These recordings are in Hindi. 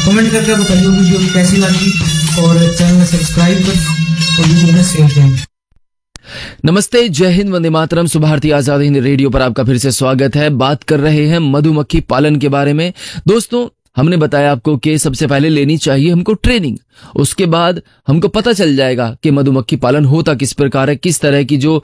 कमेंट करके बताइए वीडियो कैसी लगी और चैनल में सब्सक्राइब कर और वीडियो में शेयर करें। नमस्ते, जय हिंद, वंदे मातरम। सुबह भारती आजाद हिंद रेडियो पर आपका फिर से स्वागत है। बात कर रहे हैं मधुमक्खी पालन के बारे में। दोस्तों, हमने बताया आपको कि सबसे पहले लेनी चाहिए हमको ट्रेनिंग। उसके बाद हमको पता चल जाएगा कि मधुमक्खी पालन होता किस प्रकार है, किस तरह की जो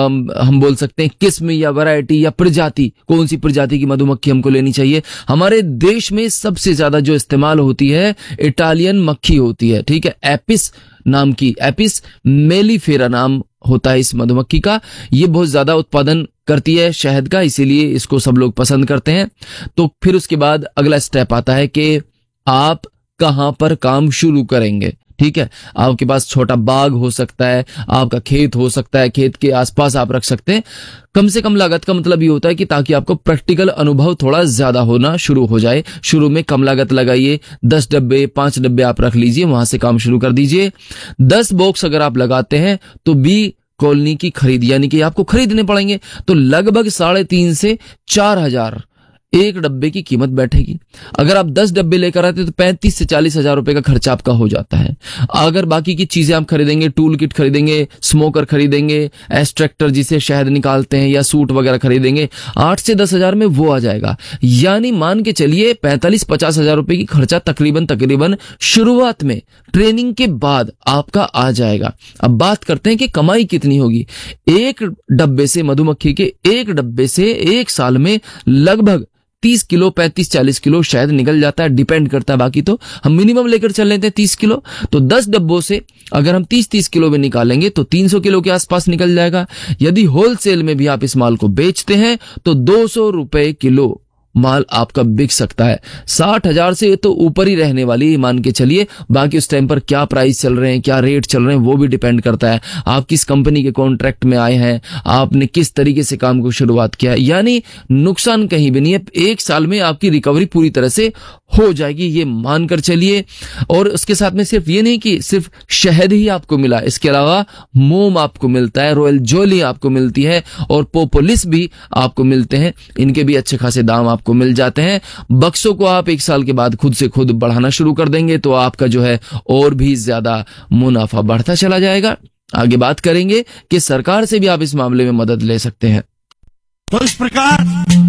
हम बोल सकते हैं किस्म या वैरायटी या प्रजाति, कौन सी प्रजाति की मधुमक्खी हमको लेनी चाहिए। हमारे देश में सबसे ज्यादा जो इस्तेमाल होती है इटालियन मक्खी होती है, ठीक है। एपिस नाम की, एपिस मेलिफेरा नाम होता है इस मधुमक्खी का। ये बहुत ज्यादा उत्पादन करती है शहद का, इसीलिए इसको सब लोग पसंद करते हैं। तो फिर उसके बाद अगला स्टेप आता है कि आप कहां पर काम शुरू करेंगे, ठीक है। आपके पास छोटा बाग हो सकता है, आपका खेत हो सकता है, खेत के आसपास आप रख सकते हैं। कम से कम लागत का मतलब ये होता है कि ताकि आपको प्रैक्टिकल अनुभव थोड़ा ज्यादा होना शुरू हो जाए। शुरू में कम लागत लगाइए, 10 डब्बे 5 डब्बे आप रख लीजिए, वहां से काम शुरू कर दीजिए। 10 बॉक्स अगर आप लगाते हैं तो बी कॉलोनी की खरीद यानी कि आपको खरीदने पड़ेंगे, तो लगभग 3,500 से 4,000 एक डब्बे की कीमत बैठेगी। अगर आप 10 डब्बे लेकर आते तो 35 से 40 हजार रुपए का खर्चा आपका हो जाता है। अगर बाकी की चीजें आप खरीदेंगे, टूल किट खरीदेंगे, स्मोकर खरीदेंगे, एक्सट्रैक्टर जिसे शहद निकालते हैं, या सूट वगैरह खरीदेंगे, 8 से 10 हजार में वो आ जाएगा। यानी मान के चलिए 45-50 हजार रुपए की खर्चा तकरीबन शुरुआत में, ट्रेनिंग के बाद आपका आ जाएगा। अब बात करते हैं कि कमाई कितनी होगी। एक डब्बे से, मधुमक्खी के एक डब्बे से एक साल में लगभग 30 किलो 35-40 किलो शायद निकल जाता है, डिपेंड करता है। बाकी तो हम मिनिमम लेकर चल लेते हैं 30 किलो। तो 10 डब्बों से अगर हम 30-30 किलो में निकालेंगे तो 300 किलो के आसपास निकल जाएगा। यदि होलसेल में भी आप इस माल को बेचते हैं तो 200 रुपए किलो माल आपका बिक सकता है। 60,000 से तो ऊपर ही रहने वाली मान के चलिए। बाकी उस टाइम पर क्या प्राइस चल रहे हैं, क्या रेट चल रहे हैं, वो भी डिपेंड करता है। आप किस कंपनी के कॉन्ट्रैक्ट में आए हैं, आपने किस तरीके से काम को शुरुआत किया है। यानी नुकसान कहीं भी नहीं है। एक साल में आपकी रिकवरी पूरी तरह से हो जाएगी, ये मानकर चलिए। और उसके साथ में सिर्फ ये नहीं कि सिर्फ शहद ही आपको मिला, इसके अलावा मोम आपको मिलता है, रॉयल जोली आपको मिलती है और पोपोलिस भी आपको मिलते हैं। इनके भी अच्छे खासे दाम आपको मिल जाते हैं। बक्सों को आप एक साल के बाद खुद से खुद बढ़ाना शुरू कर देंगे तो आपका जो है और भी ज्यादा मुनाफा बढ़ता चला जाएगा। आगे बात करेंगे कि सरकार से भी आप इस मामले में मदद ले सकते हैं। तो इस प्रकार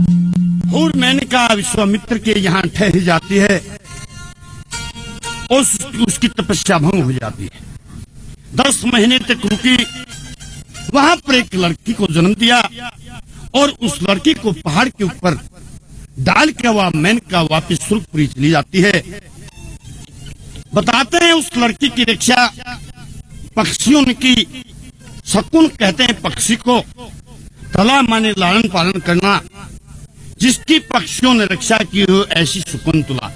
और मेनका विश्वामित्र के यहाँ ठहर जाती है और उसकी तपस्या भंग हो जाती है। 10 महीने तक रुकी, वहां पर एक लड़की को जन्म दिया और उस लड़की को पहाड़ के ऊपर डाल के वह मेनका वापिस सुर्खपुरी चली जाती है। बताते हैं उस लड़की की रक्षा पक्षियों ने की। शकुन कहते हैं पक्षी को, तला माने लालन पालन करना। जिसकी पक्षियों ने रक्षा की हो ऐसी शकुंतला।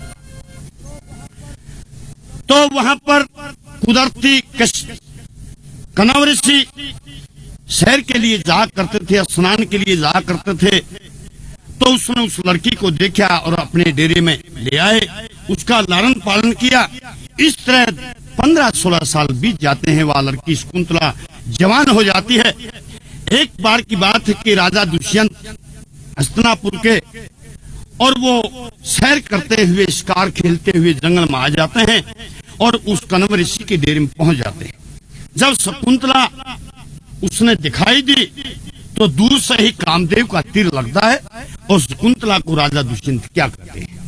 तो वहां पर कुदरती कनव ऋषि शहर के लिए जा करते थे, स्नान के लिए जा करते थे। तो उसने उस लड़की को देखा और अपने डेरे में ले आए, उसका लालन पालन किया। इस तरह 15-16 साल बीत जाते हैं। वह लड़की शकुंतला जवान हो जाती है। एक बार की बात है कि राजा दुष्यंत हस्तिनापुर के, और वो सैर करते हुए, शिकार खेलते हुए जंगल में आ जाते हैं और उस कनव ऋषि के डेरे में पहुंच जाते हैं। जब शकुंतला उसने दिखाई दी तो दूर से ही कामदेव का तीर लगता है और शकुंतला को राजा दुष्यंत क्या करते हैं,